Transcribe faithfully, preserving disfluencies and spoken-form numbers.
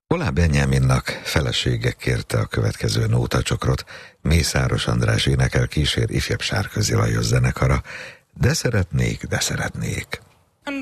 Oláh Benyáminnak felesége kérte a következő nótacsokrot. Mészáros András énekel, kísér ifjabb Sárközi Lajos zenekara. De szeretnék, de szeretnék.